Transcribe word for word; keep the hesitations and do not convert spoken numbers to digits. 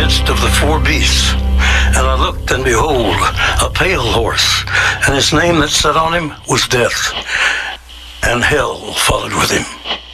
midst of the four beasts. And I looked, and behold, a pale horse, and his name that sat on him was Death, and hell followed with him.